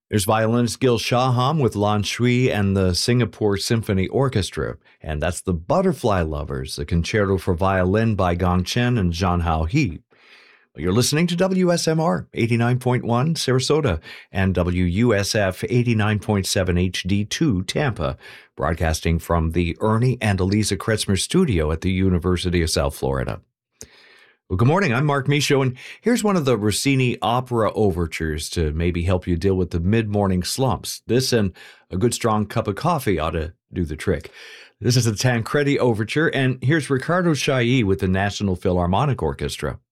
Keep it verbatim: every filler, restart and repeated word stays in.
There's violinist Gil Shaham with Lan Shui and the Singapore Symphony Orchestra, and that's the Butterfly Lovers, a concerto for violin by Gong Chen and Zhang Hao He. You're listening to W S M R eighty-nine point one Sarasota and W U S F eighty-nine point seven H D two Tampa, broadcasting from the Ernie and Eliza Kretzmer studio at the University of South Florida. Well, good morning. I'm Mark Michaud, and here's one of the Rossini opera overtures to maybe help you deal with the mid-morning slumps. This and a good strong cup of coffee ought to do the trick. This is the Tancredi Overture, and here's Riccardo Chailly with the National Philharmonic Orchestra.